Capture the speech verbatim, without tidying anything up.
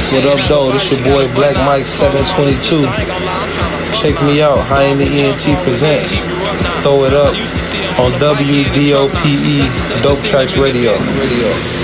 What up, though? This your boy Black Mike seven twenty-two. Check me out. High in the E N T presents. Throw it up on W D O P E Dope Tracks Radio. Radio.